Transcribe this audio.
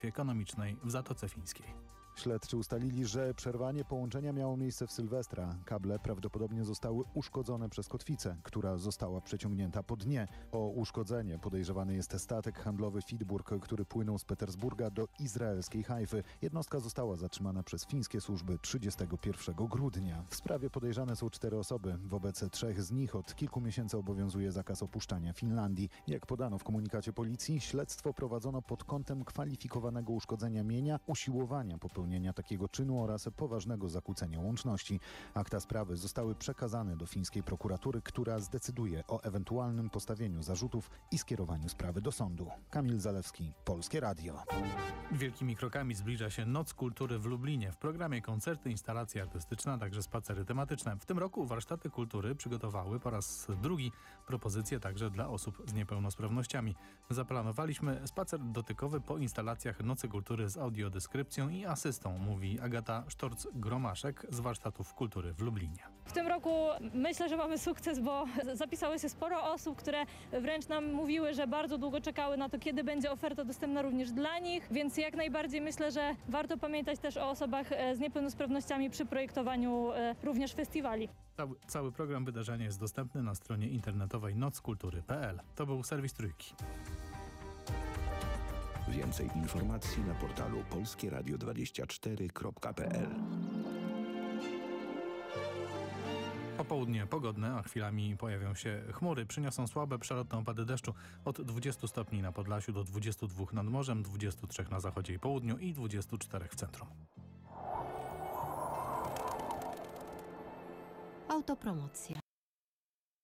ekonomicznej w Zatoce Fińskiej. Śledczy ustalili, że przerwanie połączenia miało miejsce w Sylwestra. Kable prawdopodobnie zostały uszkodzone przez kotwicę, która została przeciągnięta po dnie. O uszkodzenie podejrzewany jest statek handlowy Fidburg, który płynął z Petersburga do izraelskiej Hajfy. Jednostka została zatrzymana przez fińskie służby 31 grudnia. W sprawie podejrzane są 4 osoby. Wobec 3 z nich od kilku miesięcy obowiązuje zakaz opuszczania Finlandii. Jak podano w komunikacie policji, śledztwo prowadzono pod kątem kwalifikowanego uszkodzenia mienia, usiłowania popełnienia takiego czynu oraz poważnego zakłócenia łączności. Akta sprawy zostały przekazane do fińskiej prokuratury, która zdecyduje o ewentualnym postawieniu zarzutów i skierowaniu sprawy do sądu. Kamil Zalewski, Polskie Radio. Wielkimi krokami zbliża się Noc Kultury w Lublinie. W programie koncerty, instalacje artystyczne, a także spacery tematyczne. W tym roku warsztaty kultury przygotowały po raz drugi propozycje także dla osób z niepełnosprawnościami. Zaplanowaliśmy spacer dotykowy po instalacjach Nocy Kultury z audiodeskrypcją i asystą, mówi Agata Sztorc-Gromaszek z warsztatów kultury w Lublinie. W tym roku myślę, że mamy sukces, bo zapisało się sporo osób, które wręcz nam mówiły, że bardzo długo czekały na to, kiedy będzie oferta dostępna również dla nich, więc jak najbardziej myślę, że warto pamiętać też o osobach z niepełnosprawnościami przy projektowaniu również festiwali. Cały program wydarzenia jest dostępny na stronie internetowej nockultury.pl. To był serwis Trójki. Więcej informacji na portalu polskieradio24.pl. Popołudnie pogodne, a chwilami pojawią się chmury. Przyniosą słabe, przelotne opady deszczu od 20 stopni na Podlasiu do 22 nad morzem, 23 na zachodzie i południu i 24 w centrum. Autopromocja.